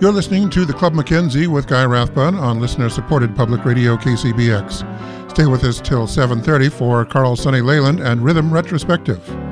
You're listening to the Club Mackenzie with Guy Rathbun on listener-supported public radio KCBX. Stay with us till 7:30 for Carl Sonny Leyland and Rhythm Retrospective.